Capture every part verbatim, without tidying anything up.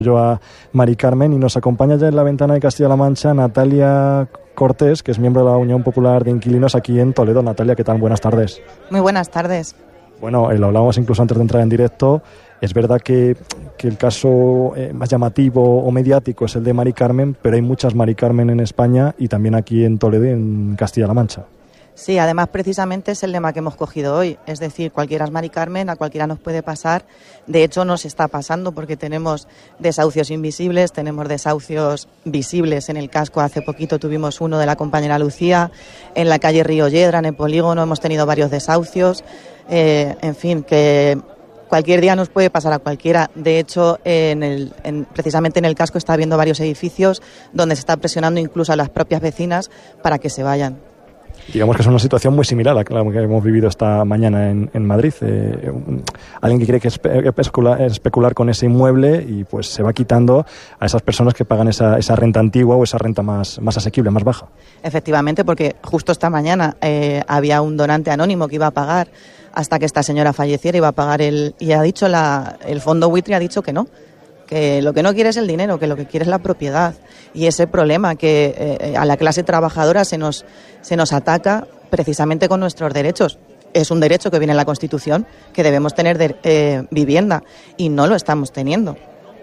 Yo a Mari Carmen y nos acompaña ya en la ventana de Castilla-La Mancha Natalia Cortés, que es miembro de la Unión Popular de Inquilinos aquí en Toledo. Natalia, ¿qué tal? Buenas tardes. Muy buenas tardes. Bueno, eh, lo hablábamos incluso antes de entrar en directo. Es verdad que, que el caso eh, más llamativo o mediático es el de Mari Carmen, pero hay muchas Mari Carmen en España y también aquí en Toledo y en Castilla-La Mancha. Sí, además precisamente es el lema que hemos cogido hoy, es decir, cualquiera es Mari Carmen, a cualquiera nos puede pasar. De hecho nos está pasando porque tenemos desahucios invisibles, tenemos desahucios visibles. En el casco hace poquito tuvimos uno de la compañera Lucía, en la calle Río Yedra, en el polígono, hemos tenido varios desahucios, eh, en fin, que cualquier día nos puede pasar a cualquiera. De hecho, en el, en, precisamente en el casco está habiendo varios edificios donde se está presionando incluso a las propias vecinas para que se vayan. Digamos que es una situación muy similar a la que hemos vivido esta mañana en, en Madrid. Eh, alguien que quiere que especular, especular con ese inmueble y pues se va quitando a esas personas que pagan esa, esa renta antigua o esa renta más, más asequible, más baja. Efectivamente, porque justo esta mañana eh, había un donante anónimo que iba a pagar hasta que esta señora falleciera, iba a pagar el... Y ha dicho la, el fondo buitre ha dicho que no, que lo que no quiere es el dinero, que lo que quiere es la propiedad. Y ese problema que eh, a la clase trabajadora se nos, se nos ataca precisamente con nuestros derechos. Es un derecho que viene en la Constitución, que debemos tener de, eh, vivienda, y no lo estamos teniendo.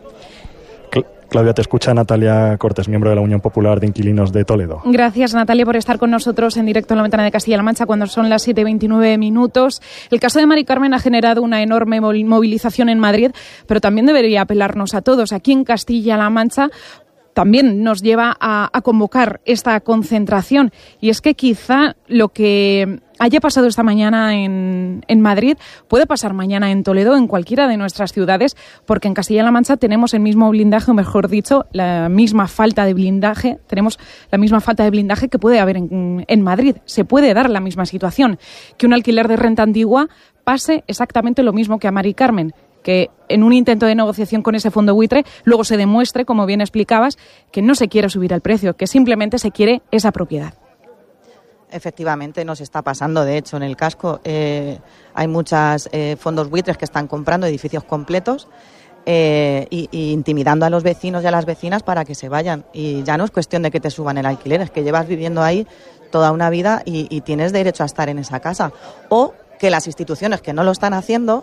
Claudia, te escucha Natalia Cortés, miembro de la Unión Popular de Inquilinos de Toledo. Gracias, Natalia, por estar con nosotros en directo en la ventana de Castilla-La Mancha cuando son las siete y veintinueve minutos. El caso de Mari Carmen ha generado una enorme movilización en Madrid, pero también debería apelarnos a todos. Aquí en Castilla-La Mancha también nos lleva a, a convocar esta concentración. Y es que quizá lo que haya pasado esta mañana en, en Madrid puede pasar mañana en Toledo, en cualquiera de nuestras ciudades, porque en Castilla-La Mancha tenemos el mismo blindaje, o mejor dicho, la misma falta de blindaje, tenemos la misma falta de blindaje que puede haber en, en Madrid. Se puede dar la misma situación, que un alquiler de renta antigua pase exactamente lo mismo que a Mari Carmen, que en un intento de negociación con ese fondo buitre luego se demuestre, como bien explicabas, que no se quiere subir el precio, que simplemente se quiere esa propiedad. Efectivamente, nos está pasando, de hecho, en el casco. Eh, hay muchos eh, fondos buitres que están comprando edificios completos eh, y, y intimidando a los vecinos y a las vecinas para que se vayan. Y ya no es cuestión de que te suban el alquiler, es que llevas viviendo ahí toda una vida y, y tienes derecho a estar en esa casa. O que las instituciones que no lo están haciendo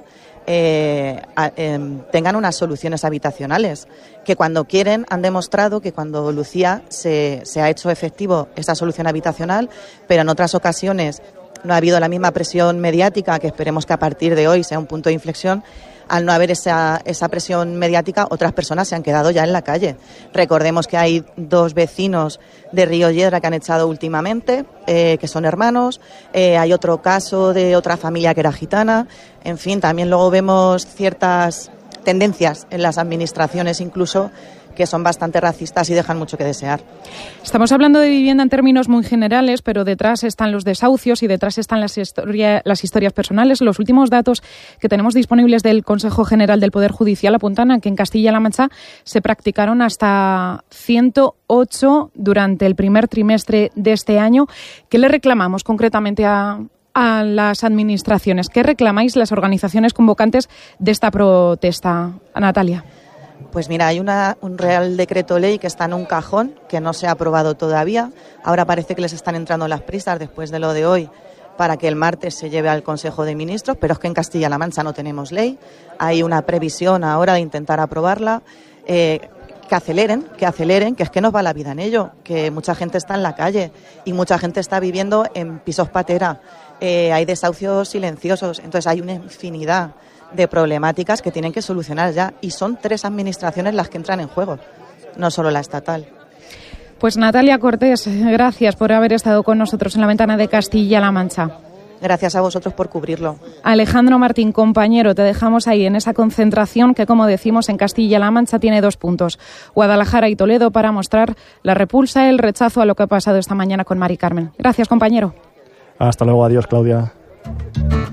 eh, a, eh, tengan unas soluciones habitacionales, que cuando quieren han demostrado que cuando Lucía se, se ha hecho efectivo esa solución habitacional, pero en otras ocasiones no ha habido la misma presión mediática, que esperemos que a partir de hoy sea un punto de inflexión. Al no haber esa, esa presión mediática, otras personas se han quedado ya en la calle. Recordemos que hay dos vecinos de Río Yedra que han echado últimamente, eh, que son hermanos. Eh, hay otro caso de otra familia que era gitana. En fin, también luego vemos ciertas tendencias en las administraciones incluso que son bastante racistas y dejan mucho que desear. Estamos hablando de vivienda en términos muy generales, pero detrás están los desahucios y detrás están las, historia, las historias personales. Los últimos datos que tenemos disponibles del Consejo General del Poder Judicial apuntan a que en Castilla-La Mancha se practicaron hasta ciento ocho durante el primer trimestre de este año. ¿Qué le reclamamos concretamente a, a las administraciones? ¿Qué reclamáis las organizaciones convocantes de esta protesta, Natalia? Pues mira, hay una, un Real Decreto Ley que está en un cajón, que no se ha aprobado todavía. Ahora parece que les están entrando las prisas después de lo de hoy para que el martes se lleve al Consejo de Ministros, pero es que en Castilla-La Mancha no tenemos ley. Hay una previsión ahora de intentar aprobarla. Eh, que aceleren, que aceleren, que es que nos va la vida en ello, que mucha gente está en la calle y mucha gente está viviendo en pisos patera. Eh, hay desahucios silenciosos, entonces hay una infinidad de problemáticas que tienen que solucionar ya, y son tres administraciones las que entran en juego, no solo la estatal. Pues Natalia Cortés, gracias por haber estado con nosotros en la ventana de Castilla-La Mancha. Gracias a vosotros por cubrirlo. Alejandro Martín, compañero, te dejamos ahí en esa concentración que, como decimos, en Castilla-La Mancha tiene dos puntos, Guadalajara y Toledo, para mostrar la repulsa, el rechazo a lo que ha pasado esta mañana con Mari Carmen. Gracias, compañero. Hasta luego, adiós, Claudia.